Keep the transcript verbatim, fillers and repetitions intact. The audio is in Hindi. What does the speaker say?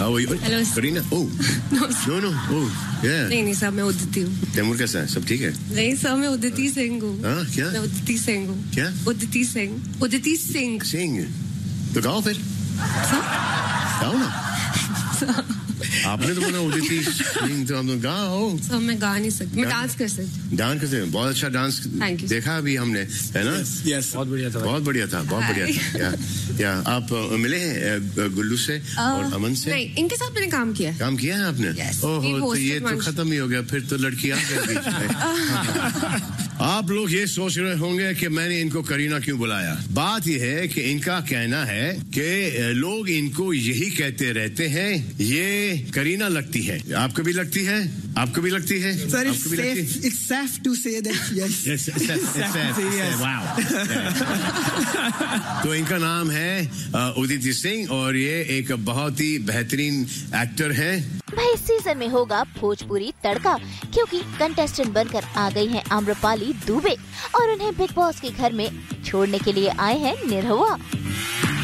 How are you? Hello. Kareena. Oh. No, no, no. Oh, yeah. नहीं नहीं सर मैं उदिति हूँ. तैमूर कैसा है? सब ठीक है? नहीं सर मैं उदिति सिंह हूँ. हाँ क्या? मैं उदिति सिंह हूँ. क्या? उदिति सिंह. उदिति सिंह. सिंह. तो गाओ फिर. गाओ ना. आपने तो बोला उदिति सिंह तो हम तो गाओ. सर मैं गा नहीं सकती. मैं डांस कर सकती. डांस करते हैं. बहुत अच्छा डांस देखा अभी हमने है ना. यस बहुत बढ़िया था. बहुत बढ़िया था. बहुत बढ़िया था. या या आप मिले हैं गुल्लू से और अमन से? नहीं इनके साथ मैंने काम किया. काम किया है आपने? ओहो तो ये तो खत्म ही हो गया. फिर तो लड़की आ गई बीच में. आप लोग ये सोच रहे होंगे कि मैंने इनको करीना क्यों बुलाया. बात यह है कि इनका कहना है कि लोग इनको यही कहते रहते हैं ये करीना लगती है. आपको भी लगती है? आपको भी लगती है? Sir, it's safe, it's safe to say that yes. Yes, it's safe, it's safe, yes. Wow. तो इनका नाम है उदिति सिंह और ये एक बहुत ही बेहतरीन एक्टर है. भाई इस सीजन में होगा भोजपुरी तड़का क्योंकि कंटेस्टेंट बनकर आ गई हैं आम्रपाली दुबे और उन्हें बिग बॉस के घर में छोड़ने के लिए आए हैं निरहुआ.